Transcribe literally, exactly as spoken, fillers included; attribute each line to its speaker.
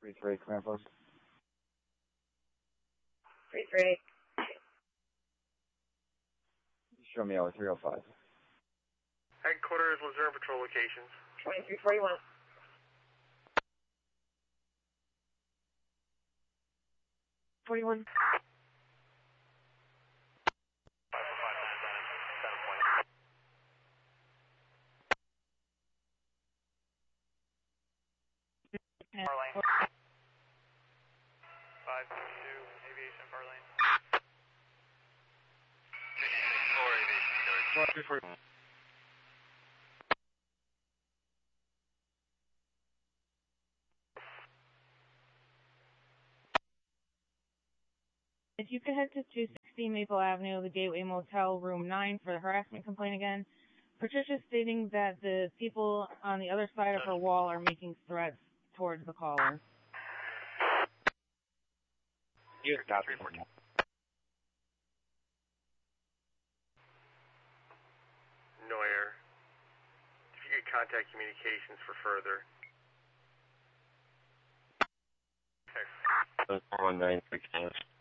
Speaker 1: three three, command post.
Speaker 2: three three.
Speaker 1: Show me over three oh five.
Speaker 3: Headquarters, Luzerne Patrol locations.
Speaker 2: twenty-three forty-one. forty-one.
Speaker 3: Farlane. five two, aviation, Farlane. two six four, aviation, George.
Speaker 4: If you could head to two sixty Maple Avenue, the Gateway Motel, room nine, for the harassment complaint again. Patricia's stating that the people on the other side of her wall are making threats towards the caller.
Speaker 1: You got three
Speaker 3: fourteen. No air. If you could contact communications for further.
Speaker 5: four one nine six.